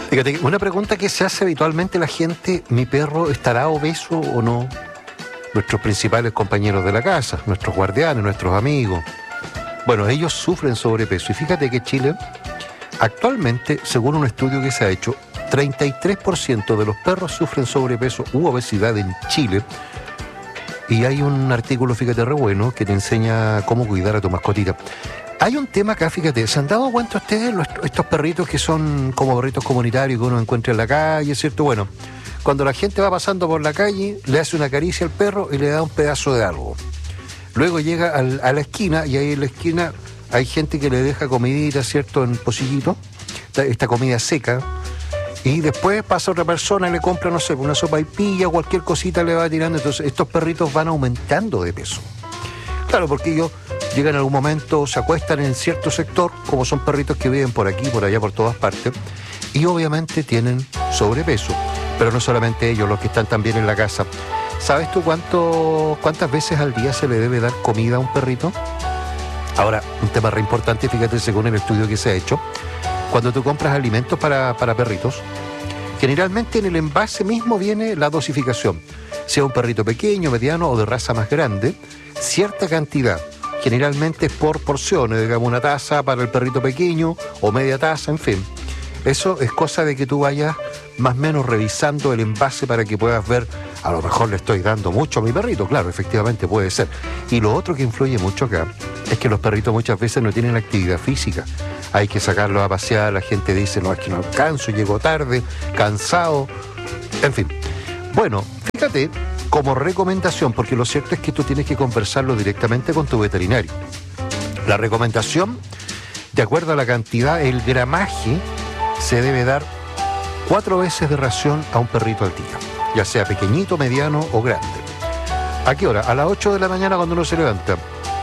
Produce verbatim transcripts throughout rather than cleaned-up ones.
Fíjate, una pregunta que se hace habitualmente la gente: ¿mi perro estará obeso o no? Nuestros principales compañeros de la casa, nuestros guardianes, nuestros amigos. Bueno, ellos sufren sobrepeso. Y fíjate que Chile, actualmente, según un estudio que se ha hecho, treinta y tres por ciento de los perros sufren sobrepeso u obesidad en Chile. Y hay un artículo, fíjate, re bueno, que te enseña cómo cuidar a tu mascotita. Hay un tema acá, fíjate, ¿se han dado cuenta ustedes los, estos perritos que son como perritos comunitarios que uno encuentra en la calle, ¿cierto? Bueno, cuando la gente va pasando por la calle, le hace una caricia al perro y le da un pedazo de algo. Luego llega al, a la esquina, y ahí en la esquina hay gente que le deja comidita, ¿cierto?, en pocillito, esta, esta comida seca, y después pasa otra persona y le compra, no sé, una sopaipilla o cualquier cosita le va tirando. Entonces estos perritos van aumentando de peso. Claro, porque ellos llegan en algún momento, se acuestan en cierto sector, como son perritos que viven por aquí, por allá, por todas partes, y obviamente tienen sobrepeso. Pero no solamente ellos, los que están también en la casa. ¿Sabes tú cuánto, cuántas veces al día se le debe dar comida a un perrito? Ahora, un tema re importante, fíjate, según el estudio que se ha hecho, cuando tú compras alimentos para, para perritos, generalmente en el envase mismo viene la dosificación. Sea un perrito pequeño, mediano o de raza más grande, cierta cantidad, generalmente es por porciones, digamos una taza para el perrito pequeño o media taza, en fin. Eso es cosa de que tú vayas más o menos revisando el envase para que puedas ver, a lo mejor le estoy dando mucho a mi perrito, claro, efectivamente puede ser. Y lo otro que influye mucho acá es que los perritos muchas veces no tienen actividad física. Hay que sacarlos a pasear, la gente dice, no, es que no alcanzo, llego tarde, cansado, en fin. Bueno, fíjate, como recomendación, porque lo cierto es que tú tienes que conversarlo directamente con tu veterinario. La recomendación, de acuerdo a la cantidad, el gramaje, se debe dar cuatro veces de ración a un perrito al día, ya sea pequeñito, mediano o grande. ¿A qué hora? A las ocho de la mañana cuando uno se levanta,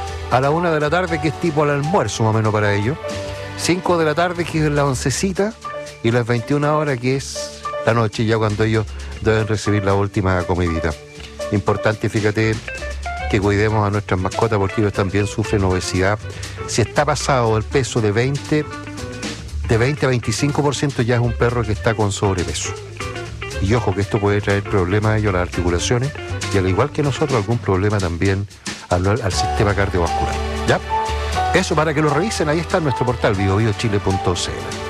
a la una de la tarde, que es tipo al almuerzo más o menos para ellos, cinco de la tarde, que es la oncecita, y las veintiuna horas, que es la noche, ya cuando ellos deben recibir la última comidita. Importante, fíjate, que cuidemos a nuestras mascotas porque ellos también sufren obesidad. Si está pasado el peso de veinte, de veinte a veinticinco por ciento, ya es un perro que está con sobrepeso. Y ojo que esto puede traer problemas a ellos, a las articulaciones, y al igual que nosotros, algún problema también al, al sistema cardiovascular. ¿Ya? Eso para que lo revisen, ahí está en nuestro portal bio bio chile punto c l.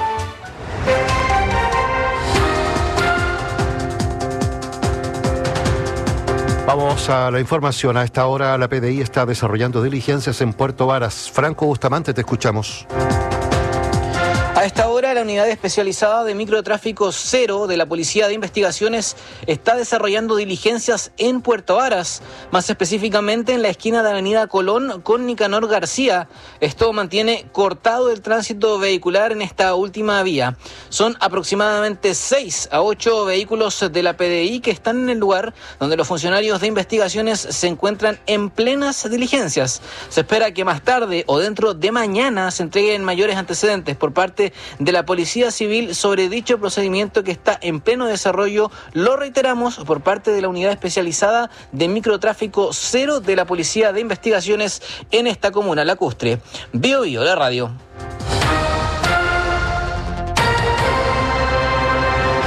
Vamos a la información. A esta hora la P D I está desarrollando diligencias en Puerto Varas. Franco Bustamante, te escuchamos. A esta hora, la unidad especializada de microtráfico cero de la Policía de Investigaciones está desarrollando diligencias en Puerto Varas, más específicamente en la esquina de Avenida Colón con Nicanor García. Esto mantiene cortado el tránsito vehicular en esta última vía. Son aproximadamente seis a ocho vehículos de la P D I que están en el lugar donde los funcionarios de investigaciones se encuentran en plenas diligencias. Se espera que más tarde o dentro de mañana se entreguen mayores antecedentes por parte de la Policía Civil sobre dicho procedimiento que está en pleno desarrollo, lo reiteramos, por parte de la unidad especializada de microtráfico cero de la Policía de Investigaciones en esta comuna lacustre. Bio Bio, la radio.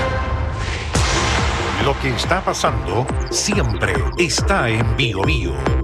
Lo que está pasando siempre está en Bio Bio.